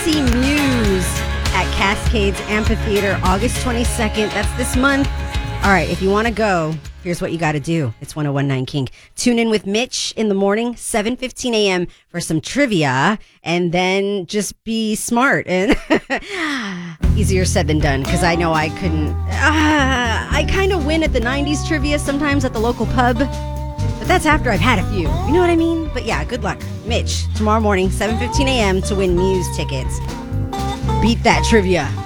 see Muse at Cascades Amphitheater August 22nd. That's this month. All right, if you want to go, here's what you got to do. It's 101.9 King. Tune in with Mitch in the morning, 7:15 a.m. for some trivia, and then just be smart. And easier said than done, because I know I couldn't. I kind of win at the 90s trivia sometimes at the local pub, but that's after I've had a few. You know what I mean? But yeah, good luck. Mitch, tomorrow morning, 7:15 a.m. to win Muse tickets. Beat that trivia.